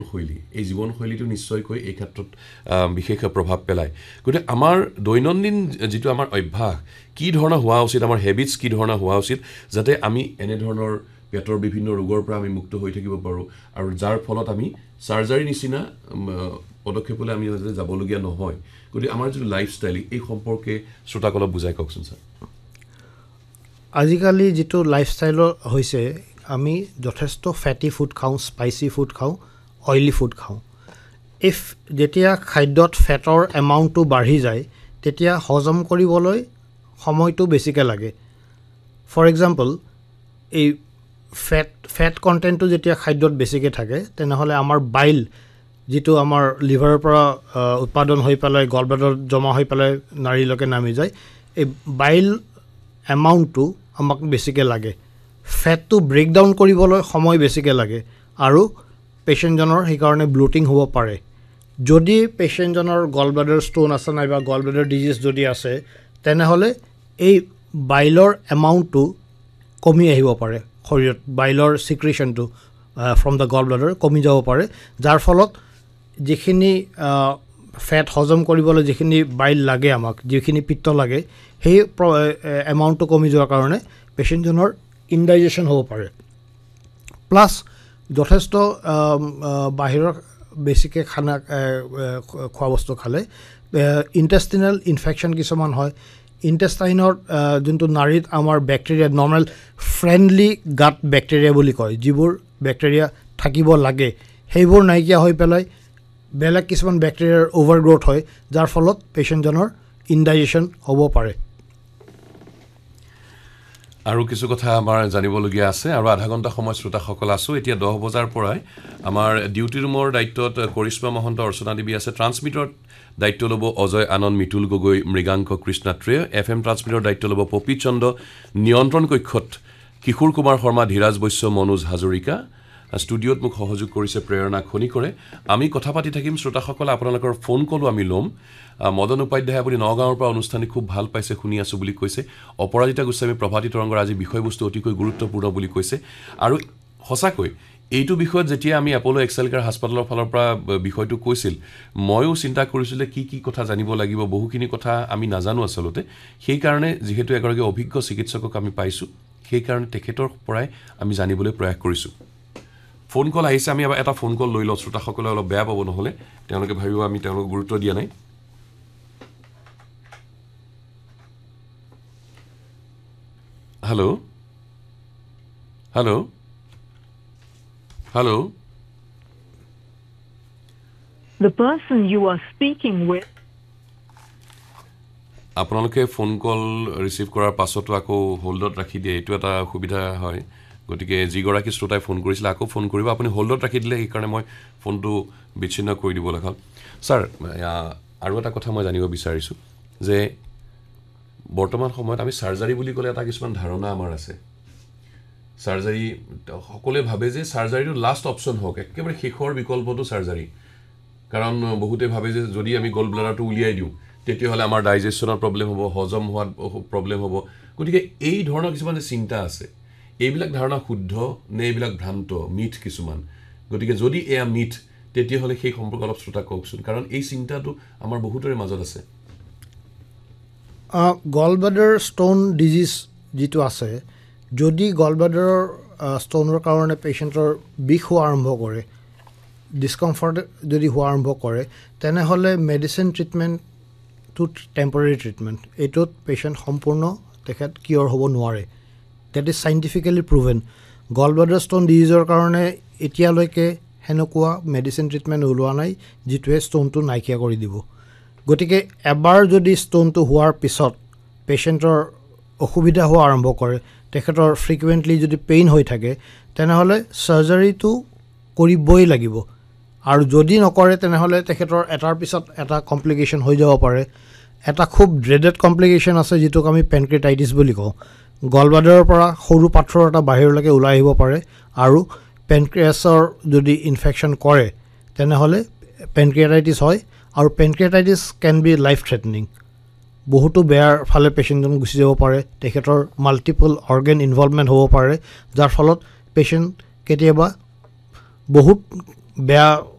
শৈলী এই জীৱনশৈলীটো নিশ্চয়কৈ এই ক্ষেত্ৰত বিশেষ প্ৰভাৱ পেলায় গতিকে আমাৰ দৈনন্দিন যিটো আমাৰ অভ্যাস কি ধৰণৰ হোৱা উচিত আমাৰ হেবিটছ কি ধৰণৰ হোৱা উচিত যাতে আমি এনে ধৰণৰ পেটৰ বিভিন্ন ৰোগৰ পৰা আমি মুক্ত হৈ থাকিব পাৰোঁ আৰু যাৰ ফলত আমি চাৰ্জাৰী নিচিনা পদক্ষেপলৈ আমি যাতে যাবলগীয়া নহয় গতিকে আমাৰ যিটো লাইফষ্টাইল এই সম্পৰ্কে শ্ৰোতাসকলক বুজাই কওকচোন ছাৰ আজিকালি যিটো লাইফষ্টাইলৰ হৈছে আমি যথেষ্ট ফেটি ফুড খাওঁ স্পাইচি ফুড খাওঁ অইলি ফুড খাওঁ যেতিয়া খাদ্যত ফেটৰ এমাউণ্টটো বাঢ়ি যায় তেতিয়া হজম কৰিবলৈ সময়টো বেছিকৈ লাগে ফৰ এক্সাম্পল এই ফেট কণ্টেণ্টটো যেতিয়া খাদ্যত বেছিকৈ থাকে তেনেহ'লে আমাৰ বাইল যিটো আমাৰ লিভাৰৰ পৰা উৎপাদন হৈ পেলাই গলব্লাডাৰত জমা হৈ পেলাই নাড়ীলৈকে নামি যায় এই বাইল এমাউণ্টটো আমাক বেছিকৈ লাগে ফেটটো ব্ৰেকডাউন কৰিবলৈ সময় বেছিকৈ লাগে আৰু পেচেণ্টজনৰ সেইকাৰণে ব্লটিং হ'ব পাৰে যদি পেচেণ্টজনৰ গলব্লাডাৰ ষ্ট'ন আছে নাইবা গলব্লাডাৰ ডিজিজ যদি আছে তেনেহ'লে এই বাইলৰ এমাউণ্টটো কমি আহিব পাৰে শৰীৰত বাইলৰ চিক্ৰেশ্যনটো ফ্ৰম দ্য গলব্লাডাৰ কমি যাব পাৰে যাৰ ফলত যিখিনি ফেট হজম কৰিবলৈ যিখিনি বাইল লাগে আমাক যিখিনি পিত্ত লাগে সেই এমাউণ্টটো কমি যোৱাৰ কাৰণে পেচেণ্টজনৰ ইনডাইজেশ্যন হ'ব পাৰে প্লাছ যথেষ্ট বাহিৰৰ বেছিকৈ খানা খোৱা বস্তু খালে ইণ্টেষ্টিনেল ইনফেকশ্যন কিছুমান হয় ইণ্টেষ্টাইনৰ যোনটো নাড়ীত আমাৰ বেক্টেৰিয়া নৰ্মেল ফ্ৰেণ্ডলি গাট বেক্টেৰিয়া বুলি কয় যিবোৰ বেক্টেৰিয়া থাকিব লাগে সেইবোৰ নাইকিয়া হৈ পেলাই বেলেগ কিছুমান বেক্টেৰিয়াৰ অভাৰগ্ৰ'থ হয় যাৰ ফলত পেচেণ্টজনৰ ইনডাইজেশ্যন হ'ব পাৰে আৰু কিছু কথা আমাৰ জানিবলগীয়া আছে আৰু আধা ঘণ্টা সময় শ্ৰোতাসকল আছোঁ এতিয়া 10 বজাৰ পৰাই আমাৰ ডিউটি ৰুমৰ দায়িত্বত কৰিশ্মা মহন্ত অৰ্চনা দেৱী আছে ট্ৰান্সমিটৰ দায়িত্ব ল'ব অজয় আনন্দ মিতুল গগৈ মৃগাংক কৃষ্ণাত্ৰে FM ট্ৰান্সমিটৰ দায়িত্ব ল'ব পপি চন্দ্ৰ নিয়ন্ত্ৰণ কক্ষত কিশোৰ কুমাৰ শৰ্মা ধীৰাজ বৈশ্য মনোজ হাজৰিকা ষ্টুডিঅ'ত মোক সহযোগ কৰিছে প্ৰেৰণা খনিকৰে আমি কথা পাতি থাকিম শ্ৰোতাসকলে আপোনালোকৰ ফোন কলো আমি ল'ম মদন উপাধ্যায় আপুনি নগাঁৱৰ পৰা অনুষ্ঠানি খুব ভাল পাইছে শুনি আছোঁ বুলি কৈছে অপৰাজিতা গোস্বামী প্ৰভাতী তৰংগৰ আজি বিষয়বস্তু অতিকৈ গুৰুত্বপূৰ্ণ বুলি কৈছে আৰু সঁচাকৈ এইটো বিষয়ত যেতিয়া আমি এপল' এক্সেলকাৰ হাস্পতালৰ ফালৰ পৰা বিষয়টো কৈছিল ময়ো চিন্তা কৰিছিলোঁ কি কি কথা জানিব লাগিব বহুখিনি কথা আমি নাজানো আচলতে সেইকাৰণে যিহেতু এগৰাকী অভিজ্ঞ চিকিৎসকক আমি পাইছোঁ সেইকাৰণে তেখেতৰ পৰাই আমি জানিবলৈ প্ৰয়াস কৰিছোঁ ফোন কল আহিছে আমি এটা ফোন কল লৈ লওঁ শ্ৰোতাসকলে অলপ বেয়া পাব নহ'লে তেওঁলোকে ভাবিব আমি তেওঁলোকক গুৰুত্ব দিয়া নাই hello' hello' hello' The person you are speaking with আপোনালোকে ফোন কল ৰিচিভ কৰাৰ পাছতো আকৌ হোল্ডত ৰাখি দিয়ে এইটো এটা সুবিধা হয় গতিকে যিগৰাকী শ্ৰোতাই ফোন কৰিছিলে আকৌ ফোন কৰিব আপুনি হোল্ডত ৰাখি দিলে সেইকাৰণে মই ফোনটো বিচ্ছিন্ন কৰি দিব লগা হ'ল ছাৰ আৰু এটা কথা মই জানিব বিচাৰিছোঁ যে বৰ্তমান সময়ত আমি চাৰ্জাৰী বুলি ক'লে এটা কিছুমান ধাৰণা আমাৰ আছে চাৰ্জাৰী সকলোৱে ভাবে যে চাৰ্জাৰীটো লাষ্ট অপশ্যন হওক একেবাৰে শেষৰ বিকল্পটো চাৰ্জাৰী কাৰণ বহুতে ভাবে যে যদি আমি গল ব্লাডাৰটো উলিয়াই দিওঁ তেতিয়াহ'লে আমাৰ ডাইজেশ্যনৰ প্ৰব্লেম হ'ব হজম হোৱাত প্ৰব্লেম হ'ব গতিকে এই ধৰণৰ কিছুমান চিন্তা আছে এইবিলাক ধাৰণা শুদ্ধ নে এইবিলাক ভ্ৰান্ত মিথ কিছুমান গতিকে যদি এয়া মিথ তেতিয়াহ'লে সেই সম্পৰ্কে অলপ শ্ৰোতা কওকচোন কাৰণ এই চিন্তাটো আমাৰ বহুতৰে মাজত আছে গলব্লাডাৰ ষ্ট'ন ডিজিজ যিটো আছে যদি গলব্লাডাৰৰ ষ্ট'নৰ কাৰণে পেচেণ্টৰ বিষ হোৱা আৰম্ভ কৰে ডিছকমফৰ্ট যদি হোৱা আৰম্ভ কৰে তেনেহ'লে মেডিচিন ট্ৰিটমেণ্টটো টেম্পৰেৰী ট্ৰিটমেণ্ট এইটোত পেচেণ্ট সম্পূৰ্ণ তেখেত কিয়ৰ হ'ব নোৱাৰে that is scientifically proven gallbladder stone ডিজিজৰ কাৰণে এতিয়ালৈকে সেনেকুৱা মেডিচিন ট্ৰিটমেণ্ট ওলোৱা নাই যিটোৱে ষ্ট'নটো নাইকিয়া কৰি দিব গতিকে এবাৰ যদি ষ্ট'নটো হোৱাৰ পিছত পেচেণ্টৰ অসুবিধা হোৱা আৰম্ভ কৰে তেখেতৰ ফ্ৰিকুৱেণ্টলি যদি পেইন হৈ থাকে তেনেহ'লে চাৰ্জাৰীটো কৰিবই লাগিব আৰু যদি নকৰে তেনেহ'লে তেখেতৰ এটাৰ পিছত এটা কমপ্লিকেশ্যন হৈ যাব পাৰে এটা খুব ড্ৰেডেড কমপ্লিকেশ্যন আছে যিটোক আমি পেনক্ৰিটাইটিছ বুলি কওঁ গলব্লাডাৰৰ পৰা সৰু পাথৰ এটা বাহিৰলৈকে ওলাই আহিব পাৰে আৰু পেনক্ৰিয়াছৰ যদি ইনফেকশ্যন কৰে তেনেহ'লে পেনক্ৰিয়াটাইটিছ হয় আৰু পেনক্ৰিয়াটাইটিছ কেন বি লাইফ থ্ৰেটনিং বহুতো বেয়াৰ ফালে পেচেণ্টজন গুচি যাব পাৰে তেখেতৰ মাল্টিপল অৰ্গেন ইনভলভমেণ্ট হ'ব পাৰে যাৰ ফলত পেচেণ্ট কেতিয়াবা বহুত বেয়া